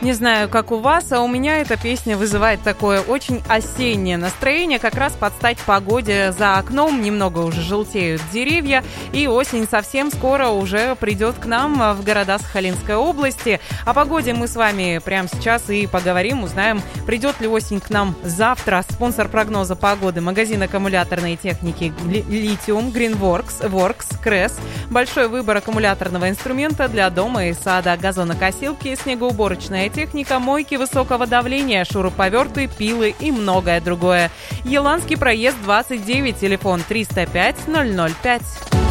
Не знаю, как у вас, а у меня эта песня вызывает такое очень осеннее настроение, как раз под стать погоде за окном. Немного уже желтеют деревья, и осень совсем скоро уже придет к нам в города Сахалинской области. О погоде мы с вами прямо сейчас и поговорим, узнаем, придет ли осень к нам завтра. Спонсор прогноза погоды — магазин аккумуляторной техники «Литиум», Greenworks, Кресс. Большой выбор аккумуляторного инструмента для дома и сада, газонокосилки, снегоуборочная техника, мойки высокого давления, шуруповерты, пилы и многое другое. Еланский проезд 29, телефон 305 005.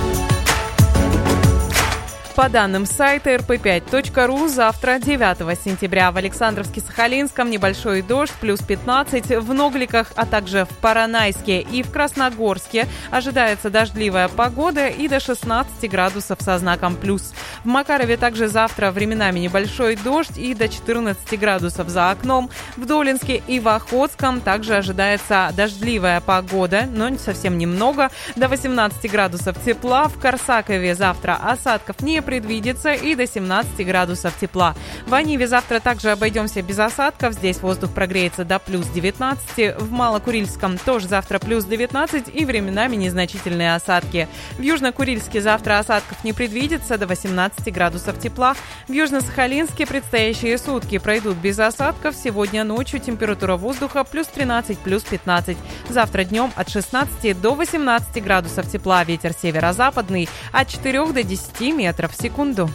По данным сайта rp5.ru, завтра, 9 сентября, в Александровске-Сахалинском небольшой дождь, плюс 15, в Ногликах, а также в Поронайске и в Красногорске ожидается дождливая погода и до 16 градусов со знаком плюс. В Макарове также завтра временами небольшой дождь и до 14 градусов за окном. В Долинске и в Охотском также ожидается дождливая погода, но совсем немного, до 18 градусов тепла. В Корсакове завтра осадков не предвидится и до 17 градусов тепла. В Аниве завтра также обойдемся без осадков. Здесь воздух прогреется до плюс 19. В Малокурильском тоже завтра плюс 19 и временами незначительные осадки. В Южно-Курильске завтра осадков не предвидится, до 18 градусов тепла. В Южно-Сахалинске предстоящие сутки пройдут без осадков. Сегодня ночью температура воздуха плюс 13, плюс 15. Завтра днем от 16 до 18 градусов тепла. Ветер северо-западный от 4 до 10 метров в секунду.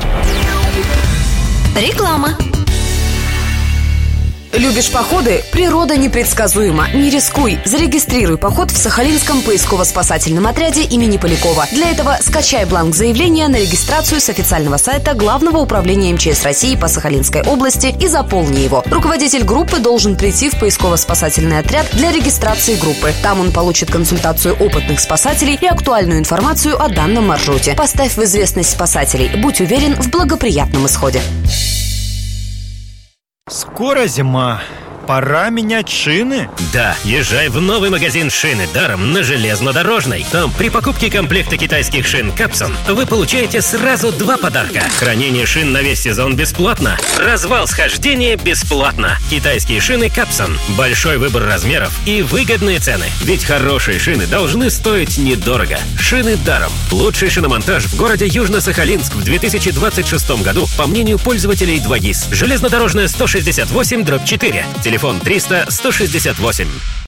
Реклама. Любишь походы? Природа непредсказуема. Не рискуй. Зарегистрируй поход в Сахалинском поисково-спасательном отряде имени Полякова. Для этого скачай бланк заявления на регистрацию с официального сайта Главного управления МЧС России по Сахалинской области и заполни его. Руководитель группы должен прийти в поисково-спасательный отряд для регистрации группы. Там он получит консультацию опытных спасателей и актуальную информацию о данном маршруте. Поставь в известность спасателей. Будь уверен в благоприятном исходе. Скоро зима. Пора менять шины? Да, езжай в новый магазин «Шины даром» на Железнодорожной. Там при покупке комплекта китайских шин «Капсон» вы получаете сразу 2 подарка. Хранение шин на весь сезон бесплатно. Развал схождения бесплатно. Китайские шины «Капсон». Большой выбор размеров и выгодные цены. Ведь хорошие шины должны стоить недорого. «Шины даром». Лучший шиномонтаж в городе Южно-Сахалинск в 2026 году, по мнению пользователей 2GIS. Железнодорожная 168/4. Телефон 300 168.